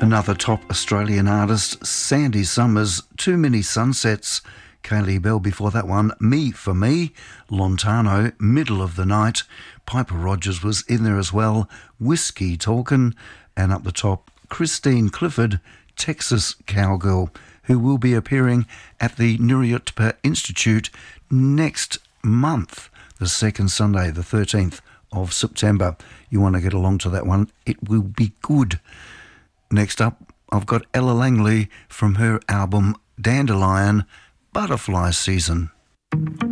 Another top Australian artist, Sandy Summers, Too Many Sunsets, Kaylee Bell before that one, Me for Me, Lontano, Middle of the Night, Piper Rogers was in there as well, Whiskey Talkin', and up the top, Christine Clifford, Texas Cowgirl, who will be appearing at the Nuriyutpa Institute next month, the second Sunday, the 13th of September. You want to get along to that one, it will be good. Next up, I've got Ella Langley from her album Dandelion, Butterfly Season.